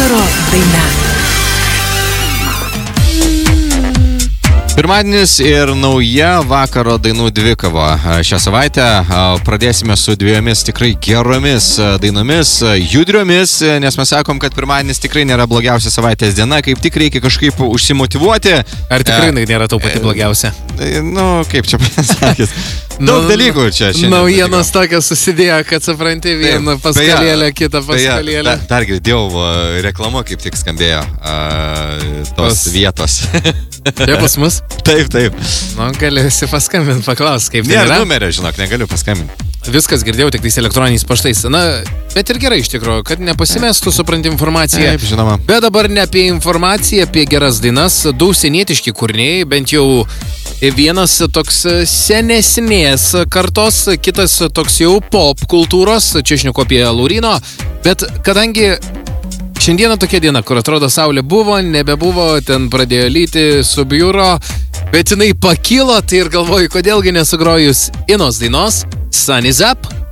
Vakaro daina. Pirmadienis ir nauja vakaro dainų dvikova. Šią savaitę pradėsime su dviejomis tikrai geromis dainomis, judriomis, nes mes sakom, kad pirmadienis tikrai nėra blogiausia savaitės diena, kaip tik reikia kažkaip užsimotyvuoti. Ar tikrai nėra tau pati blogiausia? Kaip čia pasakys? Daug dalykų čia šiandien. Naujienos tokios susidėjo, kad supranti vieną paskalėlę, kitą paskalėlę. Dar girdėjau, reklama kaip tik skambėjo tos vietos. Čia pas mus? Taip. Galėsi paskambinti, paklaus, kaip tai yra. Nėra numerio, žinok, negaliu paskambinti. Viskas girdėjau tik tais elektroniniais paštais. Bet ir gerai iš tikrųjų, kad nepasimestų, supranti informaciją. Taip, žinoma. Bet dabar ne apie informaciją, apie geras dainas. Du užsienietiški kūriniai, bent jau vienas toks senesnės kartos, kitas toks jau pop kultūros, čia šneku apie Lauryno. Bet kadangi šiandieną tokia diena, kur atrodo saulė buvo, nebebuvo, ten pradėjo lyti, subjuro, bet jinai pakilo, tai ir galvoju, kodėlgi nesugrojus Inos dainos Sun is Up.